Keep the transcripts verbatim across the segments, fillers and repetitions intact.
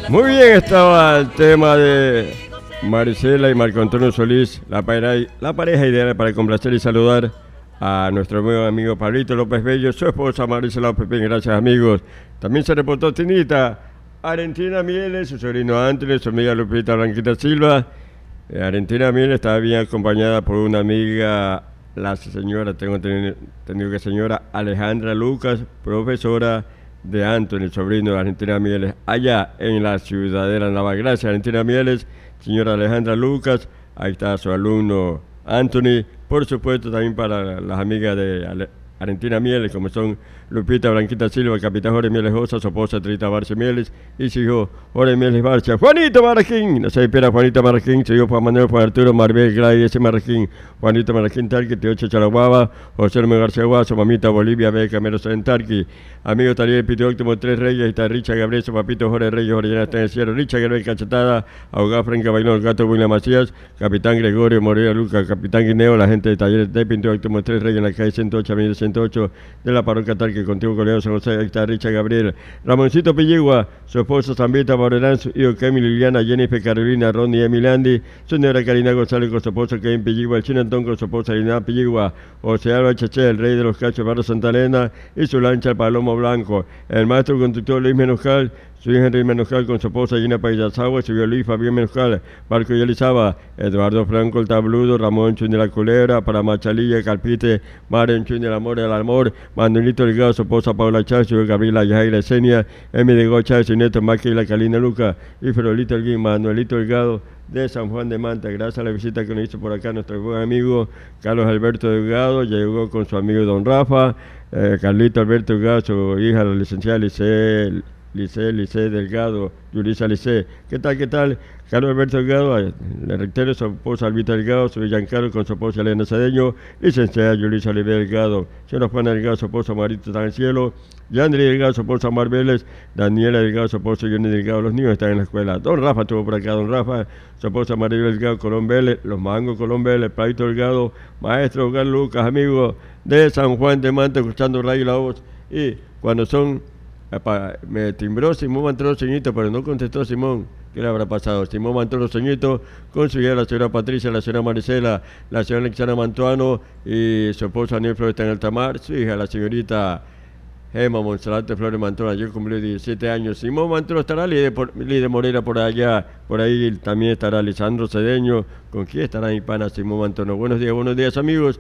Muy bien estaba el tema de Marisela y Marco Antonio Solís, la pareja, la pareja ideal para complacer y saludar a nuestro nuevo amigo Pablito López Bello, su esposa Marisela López Bello. Gracias, amigos. También se reportó Tinita, Arentina Mieles, su sobrino Antonio, su amiga Lupita Blanquita Silva. Eh, Arentina Mieles estaba bien acompañada por una amiga, la señora, tengo entendido que señora Alejandra Lucas, profesora de Anthony, sobrino de Arentina Mieles, allá en la Ciudadela Naval. Gracias, Arentina Mieles, señora Alejandra Lucas. Ahí está su alumno Anthony. Por supuesto, también para las amigas de Ale Arentina Mieles, como son Lupita Blanquita Silva, capitán Jorge Mieles Osa, su esposa Trita Barcia Mieles y su hijo Jorge Mieles Barcia. Juanito Marraquín, no se despierta Juanito Marraquín, su hijo Juan Manuel, Juan Arturo, Marbel, Gladys, ese Marraquín, Juanito Marraquín Tarqui, Teocho Chalaguaba, José Hermes García Guaso, mamita Bolivia, Beca, Meros en Tarqui, amigo Talier Pito Óptimo, Tres Reyes, está Richard Gabriel, su papito Jorge Reyes, Orellana está en el cielo, Richard Gabriel Cachetada, abogado Franca Bailón, el gato William Macías, capitán Gregorio Moreira Luca, capitán Guineo, la gente de Talleres de Pinto Óptimo, Tres Reyes en la calle ciento ocho, avenida ciento ocho de la parroquia Tarqui, contigo Colegio San José, ahí está Richard Gabriel, Ramoncito Pilligua, su esposa Zambita Morelán, su hijo Kevin Liliana, Jennifer Carolina, Ronnie Emilandi, su señora Karina González con su esposa Kevin Pilligua, el chino Antón con su esposa Lina Pilligua, José Alba Cheche, el rey de los cachos, Barro Santa Elena, y su lancha el Palomo Blanco, el maestro conductor Luis Menujal, su hijo Henry Menujal con su esposa Gina Payasagua, su hijo Luis Fabián Menujal, Marco y Elizaba, Eduardo Franco el Tabludo, Ramón Chuy de la Culebra, para Machalilla, Calpite, Maren Chuy del Amor, el Amor, Manuelito Delgado, su esposa Paula Chávez, su hijo Gabriela Yajaira Esenia, Emi de Gocha, su nieto Maquila Calina Luca, y Ferolito Elguín, Manuelito Delgado de San Juan de Manta. Gracias a la visita que nos hizo por acá nuestro buen amigo Carlos Alberto Delgado, llegó con su amigo Don Rafa, eh, Carlito Alberto Delgado, su hija la licenciada Lice, Lice, Lice Delgado, Yulisa Lice. ¿Qué tal, qué tal? Carlos Alberto Delgado, eh, le reitero, su esposa Albita Delgado, su Giancarlo con su esposa Elena Cedeño, licenciada Yulisa Oliver Delgado, señora Juana Delgado, su esposa Marita está en el cielo, Yandri Delgado, su esposa Mar Vélez, Daniela Delgado, su esposa Johnny Delgado, los niños están en la escuela. Don Rafa estuvo por acá, Don Rafa, su esposa María Delgado, Colón Vélez, los Mangos Colón Vélez, Pladito Delgado, maestro Hogar Lucas, amigos de San Juan de Manta, escuchando Radio La Voz. Y cuando son, epa, me timbró Simón Mantrón Ceñito, pero no contestó Simón. ¿Qué le habrá pasado? Simón Mantrón Ceñito, con su hija la señora Patricia, la señora Marisela, la señora Alexandra Mantuano y su esposa Aniel Flores está en Altamar, su hija la señorita Gema Monserrate Flores Mantrón, ayer cumplió diecisiete años. Simón Mantrón estará, Lidia Moreira por allá, por ahí también estará Lisandro Cedeño. ¿Con quién estará mi pana Simón Mantrón? Buenos días, buenos días, amigos.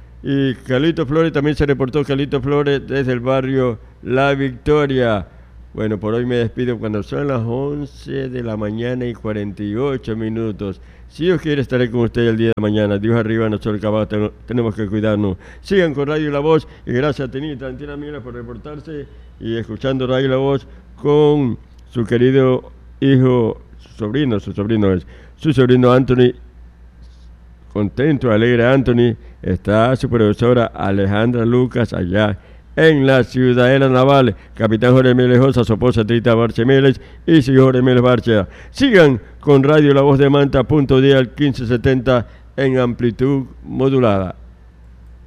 Y Carlito Flores, también se reportó Carlito Flores desde el barrio La Victoria. Bueno, por hoy me despido cuando son las once de la mañana y cuarenta y ocho minutos. Si Dios quiere, estaré con ustedes el día de mañana. Dios arriba, nosotros acabados tenemos que cuidarnos. Sigan con Radio La Voz y gracias a Tinita, Antina Mieles por reportarse y escuchando Radio La Voz con su querido hijo, su sobrino, su sobrino es, su sobrino Anthony. Contento, alegre Anthony, está su profesora Alejandra Lucas allá en la Ciudadela Naval, capitán Jorge Mieles Osa, su esposa Trita Barcia Mieles y su hijo Jorge Mieles Barcia. Sigan con Radio La Voz de Manta, punto dial quince setenta en amplitud modulada.